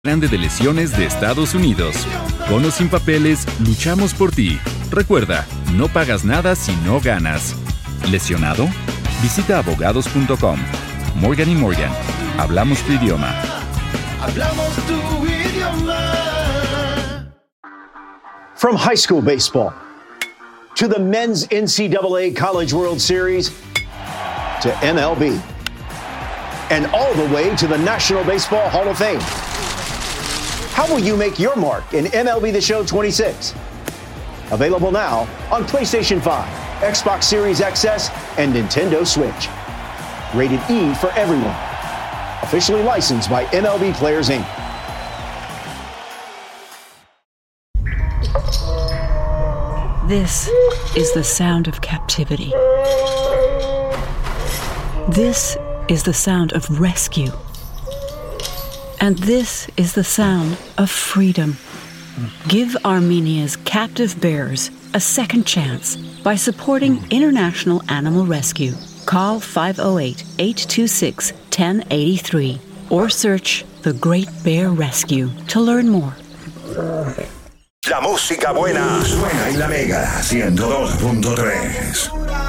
Grande de lesiones de Estados Unidos. Con o sin papeles, luchamos por ti. Recuerda, no pagas nada si no ganas. ¿Lesionado? Visita abogados.com. Morgan & Morgan. Hablamos tu idioma. Hablamos tu idioma. From high school baseball to the men's NCAA College World Series to MLB and all the way to the National Baseball Hall of Fame. How will you make your mark in MLB The Show 26? Available now on PlayStation 5, Xbox Series XS, and Nintendo Switch. Rated E for everyone. Officially licensed by MLB Players, Inc. This is the sound of captivity. This is the sound of rescue. And this is the sound of freedom. Give Armenia's captive bears a second chance by supporting International Animal Rescue. Call 508-826-1083 or search The Great Bear Rescue to learn more. La música buena suena en La Mega 102.3.